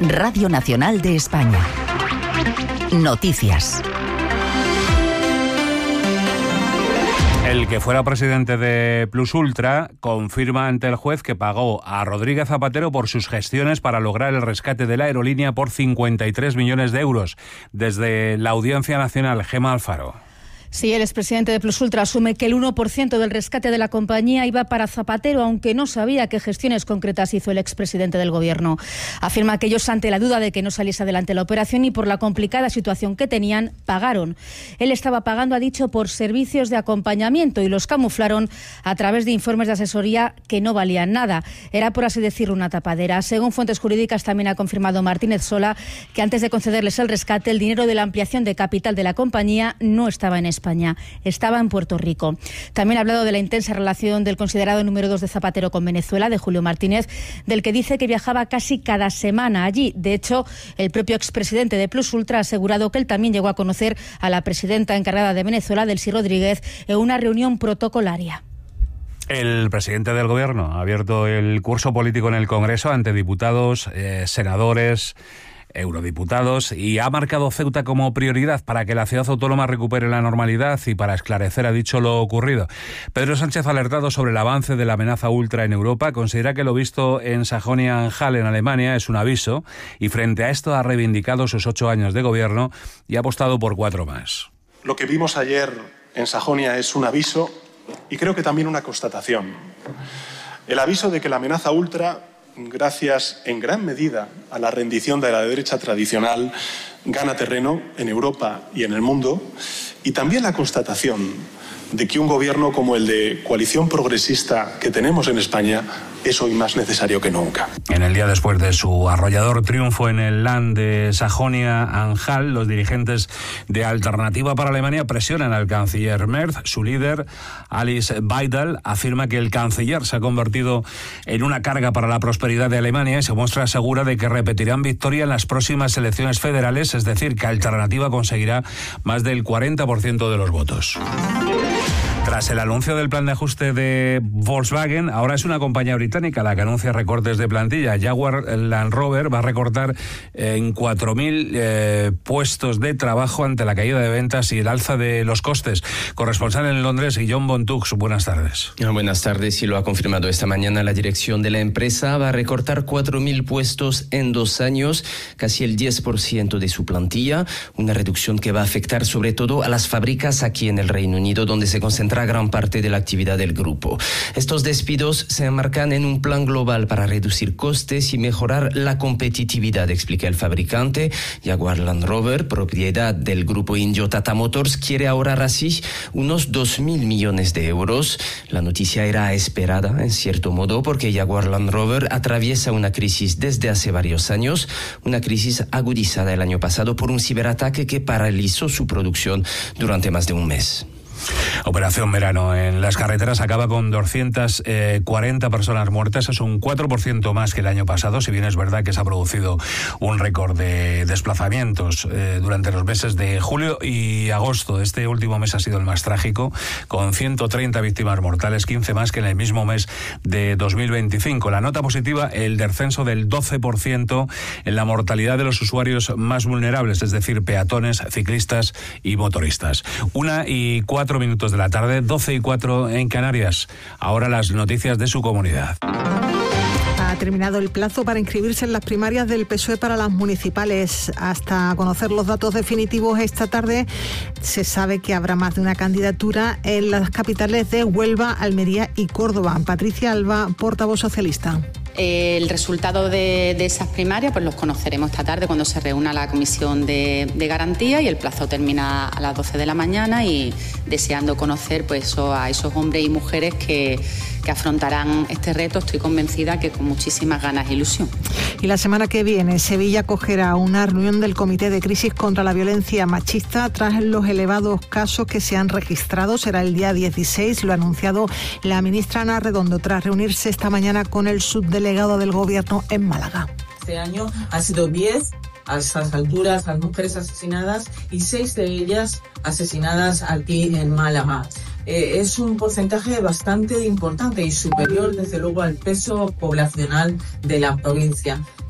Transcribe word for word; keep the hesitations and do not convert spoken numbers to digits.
Radio Nacional de España. Noticias. El que fuera presidente de Plus Ultra confirma ante el juez que pagó a Rodríguez Zapatero por sus gestiones para lograr el rescate de la aerolínea por cincuenta y tres millones de euros. Desde la Audiencia Nacional, Gemma Alfaro. Sí, el expresidente de Plus Ultra asume que el uno por ciento del rescate de la compañía iba para Zapatero, aunque no sabía qué gestiones concretas hizo el expresidente del Gobierno. Afirma que ellos, ante la duda de que no saliese adelante la operación y por la complicada situación que tenían, pagaron. Él estaba pagando, ha dicho, por servicios de acompañamiento y los camuflaron a través de informes de asesoría que no valían nada. Era, por así decirlo, una tapadera. Según fuentes jurídicas, también ha confirmado Martínez Sola que antes de concederles el rescate, el dinero de la ampliación de capital de la compañía no estaba en España. España, estaba en Puerto Rico. También ha hablado de la intensa relación del considerado número dos de Zapatero con Venezuela, de Julio Martínez, del que dice que viajaba casi cada semana allí. De hecho, el propio expresidente de Plus Ultra ha asegurado que él también llegó a conocer a la presidenta encargada de Venezuela, Delcy Rodríguez, en una reunión protocolaria. El presidente del Gobierno ha abierto el curso político en el Congreso ante diputados, eh, senadores, eurodiputados, y ha marcado Ceuta como prioridad para que la ciudad autónoma recupere la normalidad y para esclarecer, ha dicho, lo ocurrido. Pedro Sánchez ha alertado sobre el avance de la amenaza ultra en Europa, considera que lo visto en Sajonia-Anhalt en Alemania es un aviso y frente a esto ha reivindicado sus ocho años de gobierno y ha apostado por cuatro más. Lo que vimos ayer en Sajonia es un aviso y creo que también una constatación. El aviso de que la amenaza ultra, gracias en gran medida a la rendición de la derecha tradicional, gana terreno en Europa y en el mundo, y también la constatación de que un gobierno como el de coalición progresista que tenemos en España es hoy más necesario que nunca. En el día después de su arrollador triunfo en el Land de Sajonia-Anhalt, los dirigentes de Alternativa para Alemania presionan al canciller Merz. Su líder, Alice Weidel, afirma que el canciller se ha convertido en una carga para la prosperidad de Alemania y se muestra segura de que repetirán victoria en las próximas elecciones federales, es decir, que Alternativa conseguirá más del cuarenta por ciento de los votos. Tras el anuncio del plan de ajuste de Volkswagen, ahora es una compañía británica la que anuncia recortes de plantilla. Jaguar Land Rover va a recortar en cuatro mil eh, puestos de trabajo ante la caída de ventas y el alza de los costes. Corresponsal en Londres, Guillaume Bontux, buenas tardes. Buenas tardes, y lo ha confirmado esta mañana la dirección de la empresa. Va a recortar cuatro mil puestos en dos años, casi el diez por ciento de su plantilla, una reducción que va a afectar sobre todo a las fábricas aquí en el Reino Unido, donde se concentra gran parte de la actividad del grupo. Estos despidos se enmarcan en un plan global para reducir costes y mejorar la competitividad, explica el fabricante. Jaguar Land Rover, propiedad del grupo indio Tata Motors, quiere ahorrar así unos dos mil millones de euros. La noticia era esperada, en cierto modo, porque Jaguar Land Rover atraviesa una crisis desde hace varios años, una crisis agudizada el año pasado por un ciberataque que paralizó su producción durante más de un mes. Operación Verano en las carreteras acaba con doscientas cuarenta personas muertas. Es un cuatro por ciento más que el año pasado, si bien es verdad que se ha producido un récord de desplazamientos eh, durante los meses de julio y agosto. Este último mes ha sido el más trágico, con ciento treinta víctimas mortales, quince más que en el mismo mes de dos mil veinticinco. La nota positiva, el descenso del doce por ciento en la mortalidad de los usuarios más vulnerables, es decir, peatones, ciclistas y motoristas. Una y cuatro minutos de la tarde, doce y cuatro en Canarias. Ahora las noticias de su comunidad. Ha terminado el plazo para inscribirse en las primarias del P S O E para las municipales. Hasta conocer los datos definitivos esta tarde, se sabe que habrá más de una candidatura en las capitales de Huelva, Almería y Córdoba. Patricia Alba, portavoz socialista. El resultado de, de esas primarias pues los conoceremos esta tarde cuando se reúna la comisión de, de garantía, y el plazo termina a las doce de la mañana, y deseando conocer pues eso, a esos hombres y mujeres que, que afrontarán este reto, estoy convencida que con muchísimas ganas e ilusión. Y la semana que viene Sevilla acogerá una reunión del Comité de Crisis contra la Violencia Machista tras los elevados casos que se han registrado. Será el día dieciséis, lo ha anunciado la ministra Ana Redondo tras reunirse esta mañana con el subdelegado del Gobierno en Málaga. Este año ha sido diez a estas alturas las mujeres asesinadas y seis de ellas asesinadas aquí en Málaga. Eh, es un porcentaje bastante importante y superior, desde luego, al peso poblacional de la provincia.